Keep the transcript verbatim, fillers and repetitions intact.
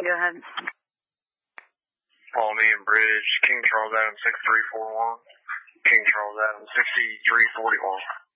Go ahead. Paul Meehan Bridge, King Charles Adams six three four one. King Charles Adams sixty-three forty-one.